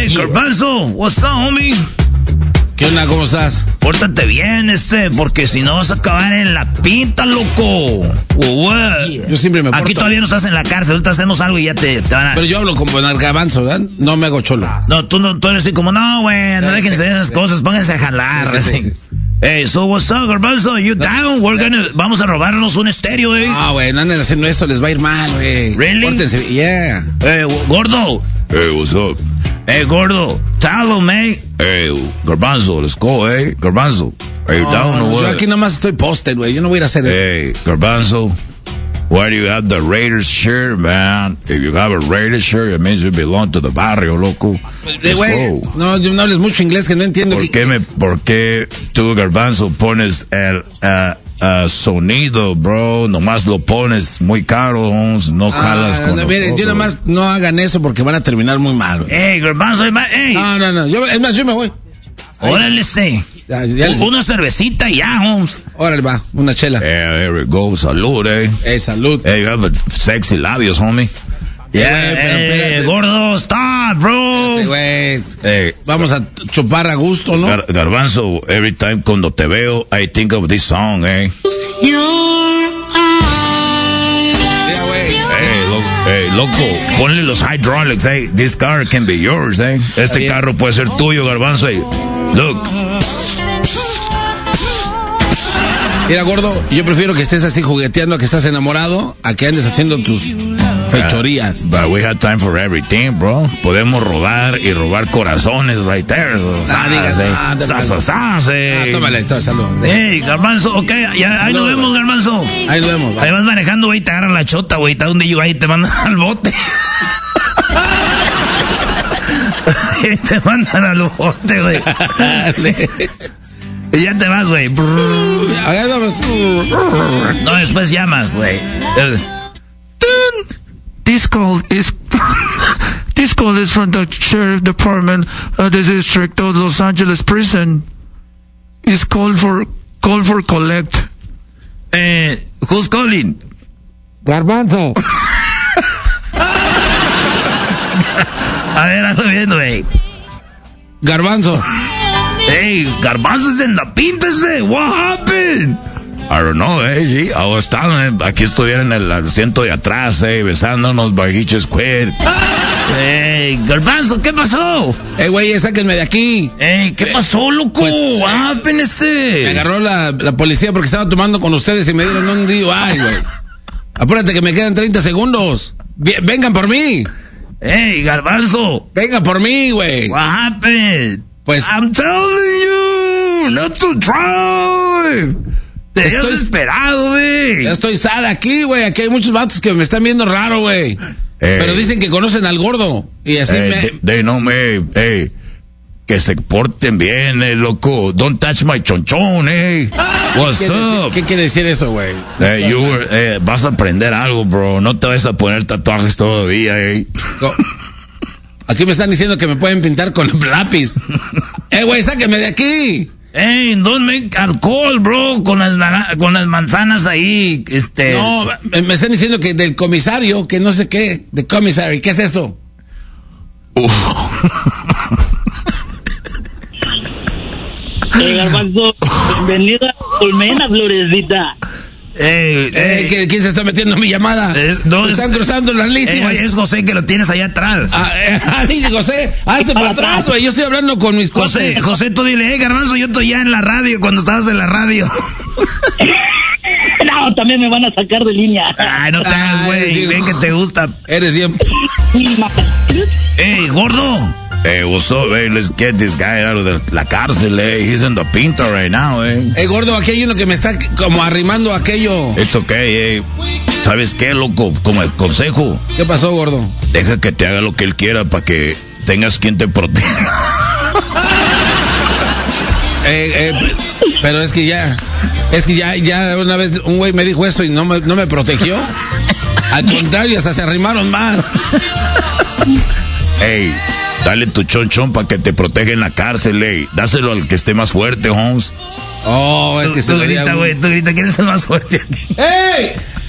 Hey, Garbanzo, what's up, homie? ¿Qué onda? ¿Cómo estás? Pórtate bien, porque si no vas a acabar en la pinta, loco. Yo siempre me porto. Aquí todavía no estás en la cárcel, ahorita hacemos algo y ya te van a... Pero yo hablo como el Garbanzo, ¿verdad? No me hago cholo. No, tú eres así como, no, güey, no déjense de esas cosas, pónganse a jalar. Sí. Hey, so what's up, Garbanzo? You down? Vamos a robarnos un estéreo, No, güey, no anden haciendo eso, les va a ir mal, güey. Really? Pórtense, yeah. Hey, gordo. Hey, what's up? Hey, gordo. Tell him, mate. Hey, Garbanzo, let's go, hey. Garbanzo, are you down or what? Yo aquí nomás estoy posted, güey, yo no voy a ir a hacer eso. Hey, Garbanzo, why do you have the Raiders shirt, man? If you have a Raiders shirt, it means you belong to the barrio, loco. Güey, no hables mucho inglés que no entiendo. ¿Por qué tú, Garbanzo, pones el sonido, bro? Nomás lo pones muy caro, no jalas con miren, yo nomás no hagan eso porque van a terminar muy mal, güey. Hey, Garbanzo, hey. No, es más, yo me voy. Órale, una cervecita y ya, Holmes. Órale, va, una chela. There we go, salud, salud. Hey, you have a sexy labios, homie. Yeah, gordo, stop, bro. Hey, vamos a chupar a gusto, ¿no? Garbanzo, every time cuando te veo, I think of this song, Hey, loco, ponle los hydraulics, This car can be yours, Este carro puede ser tuyo, Garbanzo, Look. Mira, gordo, yo prefiero que estés así jugueteando, que estás enamorado, a que andes haciendo tus fechorías. But we have time for everything, bro. Podemos rodar y robar corazones right there. Tómale, salud. Hey, Garbanzo, ok, ya, ahí nos vemos, Garbanzo. Ahí nos vemos. Ahí vas manejando, güey, te agarran la chota, güey, está donde yo ahí te mandan al bote. Te mandan al bote, güey. Y ya te vas, güey. No, después llamas, güey. This call is from the Sheriff Department of the District of Los Angeles Prison. It's call for collect. Who's calling? Garbanzo. A ver, ando viendo, güey. Garbanzo. Hey, Garbanzo is en la pinta ese. What happened? I don't know, G. Aquí estuvieron en el asiento de atrás, besándonos, bajiches, queer. Hey, Garbanzo, ¿qué pasó? Güey, sáquenme de aquí. Hey, ¿qué pasó, loco? What happened ese? Me agarró la policía porque estaba tomando con ustedes y me dieron un digo, ay, güey. Apúrate que me quedan 30 segundos. Vengan por mí. Hey, Garbanzo. Vengan por mí, güey. What happened? Pues, I'm telling you, not to drive. Te has esperado, güey. Ya estoy sad aquí, güey. Aquí hay muchos vatos que me están viendo raro, güey. Pero dicen que conocen al gordo. Y así que se porten bien, loco. Don't touch my chonchón, What's up? ¿Qué quiere decir eso, güey? Vas a aprender algo, bro. No te vas a poner tatuajes todavía, No. Aquí me están diciendo que me pueden pintar con lápiz. Güey, sáquenme de aquí. Hey, don't make alcohol, bro, con las manzanas ahí, No, me están diciendo que del comisario, que no sé qué, de comisario, ¿qué es eso? Garbanzo, bienvenida a Colmena, Florecita. ¿Quién se está metiendo en mi llamada? No, están cruzando las líneas. Es José que lo tienes allá atrás. José, hazte para atrás, güey. Yo estoy hablando con mis cosas. José, tú dile, Garbanzo, yo estoy ya en la radio, cuando estabas en la radio. No, también me van a sacar de línea. Ay, no te hagas, güey. Ven que te gusta. Eres bien. Hey, gordo. Hey, what's up, let's get this guy out of la cárcel, He's in the pinta right now, Gordo, aquí hay uno que me está como arrimando aquello. It's okay, ¿Sabes qué, loco? Como el consejo. ¿Qué pasó, gordo? Deja que te haga lo que él quiera para que tengas quien te proteja. Pero es que ya una vez un güey me dijo eso y no me protegió. Al contrario, hasta se arrimaron más. Hey, dale tu chonchón para que te proteja en la cárcel, Dáselo al que esté más fuerte, Holmes. Oh, es que tú grita, güey, tú grita, ¿quién es el más fuerte aquí? ¡Hey!